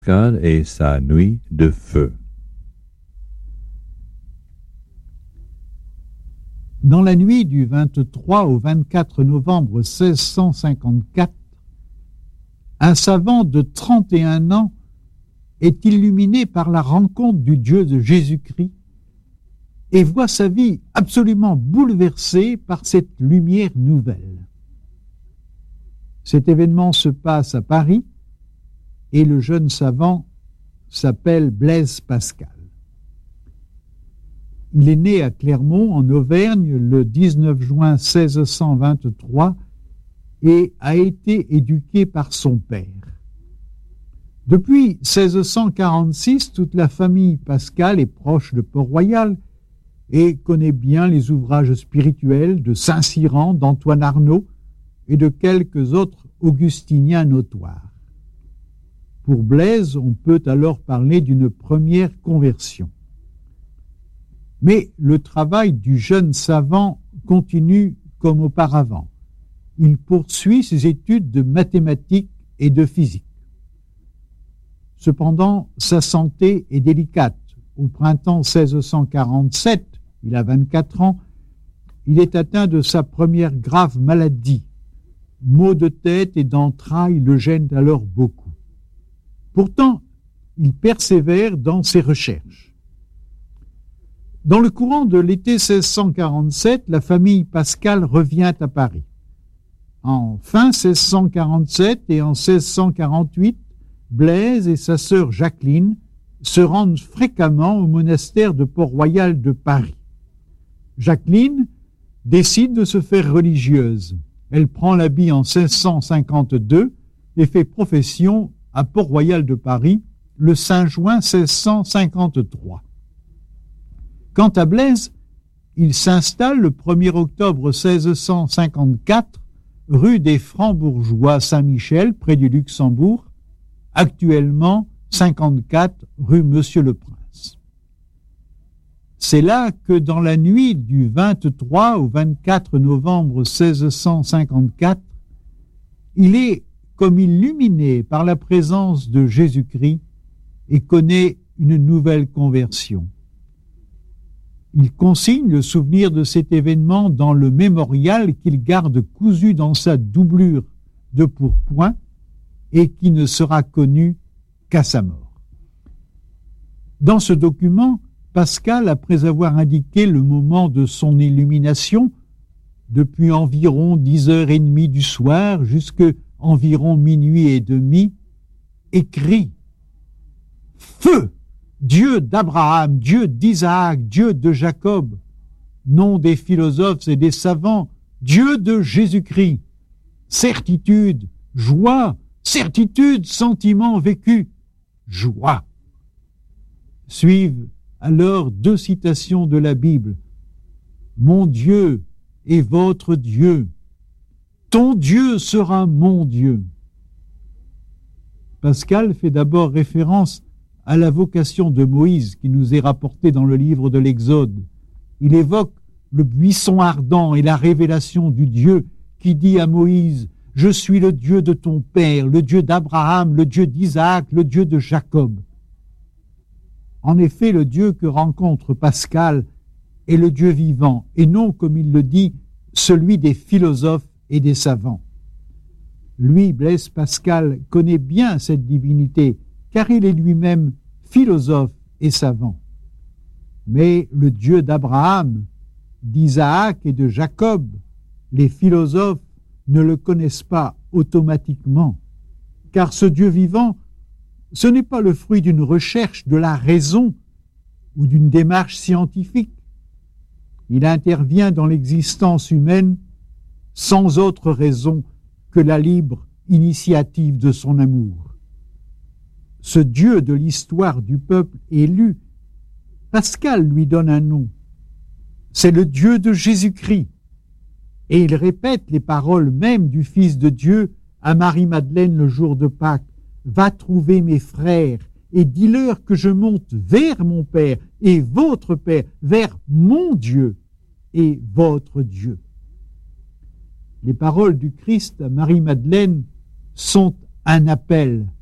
Pascal et sa nuit de feu. Dans la nuit du 23 au 24 novembre 1654, un savant de 31 ans est illuminé par la rencontre du Dieu de Jésus-Christ et voit sa vie absolument bouleversée par cette lumière nouvelle. Cet événement se passe à Paris et le jeune savant s'appelle Blaise Pascal. Il est né à Clermont, en Auvergne, le 19 juin 1623 et a été éduqué par son père. Depuis 1646, toute la famille Pascal est proche de Port-Royal et connaît bien les ouvrages spirituels de Saint-Cyran, d'Antoine Arnauld et de quelques autres augustiniens notoires. Pour Blaise, on peut alors parler d'une première conversion. Mais le travail du jeune savant continue comme auparavant. Il poursuit ses études de mathématiques et de physique. Cependant, sa santé est délicate. Au printemps 1647, il a 24 ans, il est atteint de sa première grave maladie. Maux de tête et d'entrailles le gênent alors beaucoup. Pourtant, il persévère dans ses recherches. Dans le courant de l'été 1647, la famille Pascal revient à Paris. En fin 1647 et en 1648, Blaise et sa sœur Jacqueline se rendent fréquemment au monastère de Port-Royal de Paris. Jacqueline décide de se faire religieuse. Elle prend l'habit en 1652 et fait profession à Port-Royal de Paris le 5 juin 1653. Quant à Blaise, il s'installe le 1er octobre 1654 rue des Francs-Bourgeois Saint-Michel, près du Luxembourg, actuellement 54 rue Monsieur-le-Prince. C'est là que dans la nuit du 23 au 24 novembre 1654, il est comme illuminé par la présence de Jésus-Christ et connaît une nouvelle conversion. Il consigne le souvenir de cet événement dans le mémorial qu'il garde cousu dans sa doublure de pourpoint et qui ne sera connu qu'à sa mort. Dans ce document, Pascal, après avoir indiqué le moment de son illumination, depuis environ 10h30 du soir jusqu'à environ minuit et demi, écrit « Feu, Dieu d'Abraham, Dieu d'Isaac, Dieu de Jacob, nom des philosophes et des savants, Dieu de Jésus-Christ, certitude, joie, certitude, sentiment vécu, joie. » Suivent alors 2 citations de la Bible. « Mon Dieu est votre Dieu. Ton Dieu sera mon Dieu. » Pascal fait d'abord référence à la vocation de Moïse qui nous est rapportée dans le livre de l'Exode. Il évoque le buisson ardent et la révélation du Dieu qui dit à Moïse « Je suis le Dieu de ton père, le Dieu d'Abraham, le Dieu d'Isaac, le Dieu de Jacob. » En effet, le Dieu que rencontre Pascal est le Dieu vivant, et non, comme il le dit, celui des philosophes et des savants. Lui, Blaise Pascal, connaît bien cette divinité, car il est lui-même philosophe et savant. Mais le Dieu d'Abraham, d'Isaac et de Jacob, les philosophes ne le connaissent pas automatiquement, car ce Dieu vivant, ce n'est pas le fruit d'une recherche de la raison ou d'une démarche scientifique. Il intervient dans l'existence humaine sans autre raison que la libre initiative de son amour. Ce Dieu de l'histoire du peuple élu, Pascal lui donne un nom. C'est le Dieu de Jésus-Christ. Et il répète les paroles mêmes du Fils de Dieu à Marie-Madeleine le jour de Pâques. « Va trouver mes frères et dis-leur que je monte vers mon Père et votre Père, vers mon Dieu et votre Dieu. » Les paroles du Christ à Marie-Madeleine sont un appel